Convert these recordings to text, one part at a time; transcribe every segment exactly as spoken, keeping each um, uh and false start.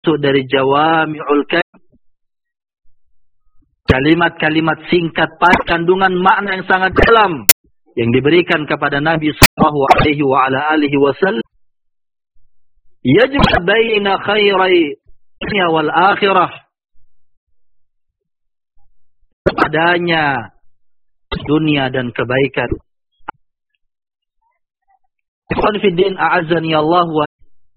Itu dari jawami'ul kalim. Kalimat-kalimat singkat pada kandungan makna yang sangat dalam yang diberikan kepada Nabi sallallahu alaihi wa ala alihi wasallam. Yajma' baina khairai dunya wal akhirah. Padanya dunia dan kebaikan. Ikhwan fi din, a'azzani Allah wa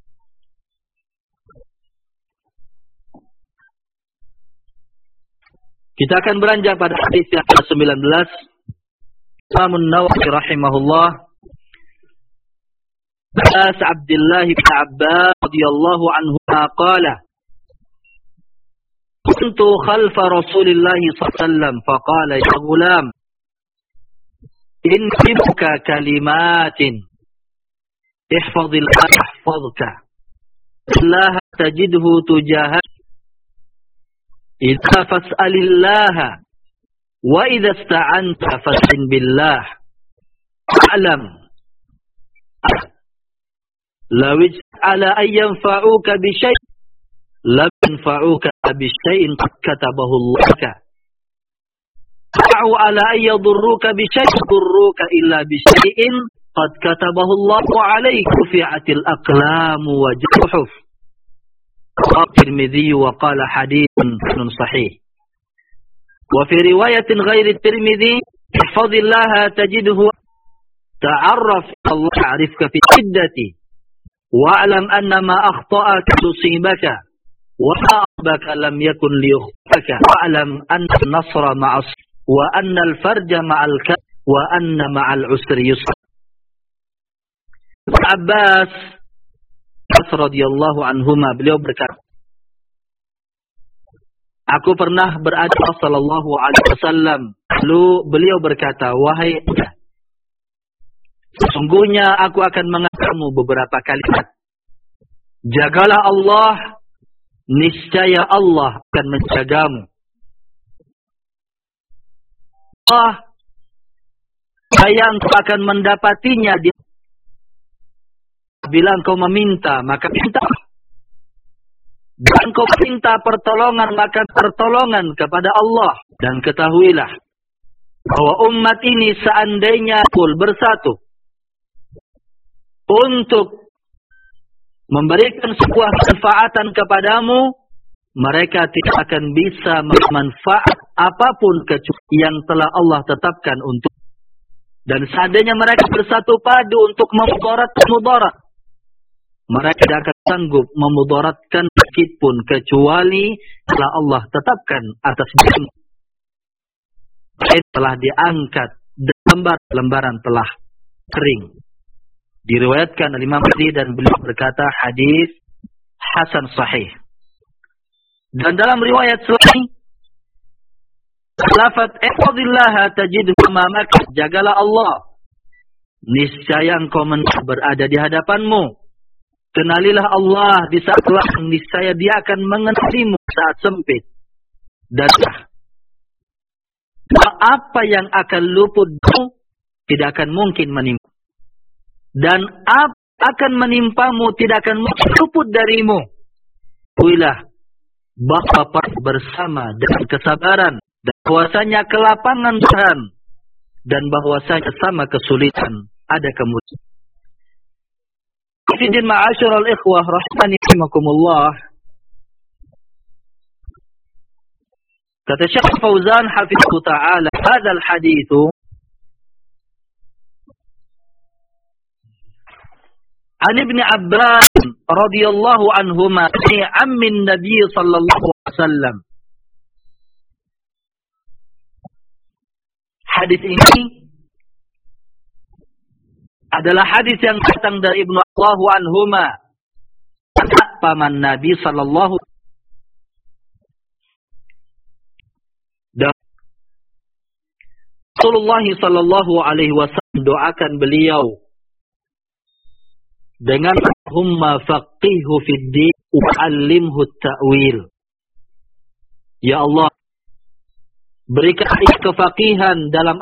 kita akan beranjak pada hadis yang ke sembilan belas. Imam An-Nawawi rahimahullah, As Abdullah bin Abbas radhiyallahu anhu qala, kuntu khalfa Rasulillah sallallahu alaihi wasallam faqala ya ghulam innibuka kalimatin ihfazillah yahfazka Allah tajidhu tujahak idza fas'alillaha wa idza ista'anta fasta'in billah a'lam law ala an yanfa'uka bi syai' lam yanfa'uka bi syai'in qad katabahu Allah laka wa ala an yadurruka bi syai'in yadurruka illa bi syai'in qad katabahu Allah 'alayka fi'atil aqlam wa juhuf. الترمذي وقال حديث صحيح. وفي رواية غير الترمذي احفظ الله تجده تعرف الله يعرفك في شدتي واعلم أن ما أخطأك تصيبك وما أصابك لم يكن ليخطئك واعلم أن النصر مع الصبر وأن الفرج مع الكرب وأن مع العسر يسر. Abbas radhiyallahu anhuma, beliau berkata, aku pernah berada sallallahu alaihi wasallam, lalu beliau berkata, wahai ayah, sesungguhnya aku akan mengajarmu beberapa kalimat. Jagalah Allah, niscaya Allah akan menjagamu. Allah, saya engkau akan mendapatinya di bila engkau meminta, maka minta. Dan engkau minta pertolongan, maka pertolongan kepada Allah. Dan ketahuilah bahwa umat ini seandainya full bersatu untuk memberikan sebuah manfaatan kepadamu, mereka tidak akan bisa memanfaat apapun kecuali yang telah Allah tetapkan untuk. Dan seandainya mereka bersatu padu untuk memudarat mudarat, mereka tidak akan sanggup memudaratkan sedikit pun kecuali telah Allah tetapkan atas dirimu. Telah diangkat dan lembar-lembaran telah kering. Diriwayatkan oleh Imam Bukhari dan beliau berkata hadis hasan sahih. Dan dalam riwayat selain lafaz ihfazillah tajidhu amamak, jagalah Allah, niscaya engkau berada di hadapanmu. Kenalilah Allah di saat lapang, niscaya Dia akan mengenalimu saat sempit. Dan apa yang akan luput tidak akan mungkin menimpa. Dan apa akan menimpamu tidak akan mungkin luput darimu. Kuilah bahwa bersama dengan kesabaran dan bahwasanya kelapangan Tuhan dan bahwasanya sama kesulitan ada kemudian. Fidin ma'asyiral ikhwah rahimani rahimakumullah. Kata Syekh Fauzan hafizhu ta'ala, hadzal haditsu an Ibnu Abbas radhiyallahu anhuma fi ammin Nabi sallallahu alaihi wasallam. Hadis ini adalah hadis yang datang dari Ibnu Allahu anhuma, anak paman Nabi sallallahu dan Rasulullah sallallahu alaihi wasallam doakan beliau dengan Allahumma faqihhu fid din wa 'allimhu at-ta'wil. Ya Allah, berikan kefaqihan dalam